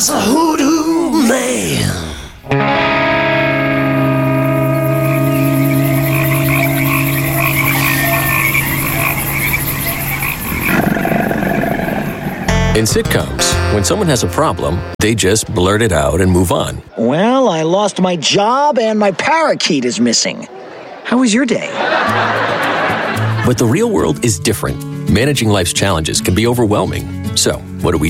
That's a hoodoo man. In sitcoms, when someone has a problem, they just blurt it out and move on. Well, I lost my job and my parakeet is missing. How was your day? But the real world is different. Managing life's challenges can be overwhelming. So, what do we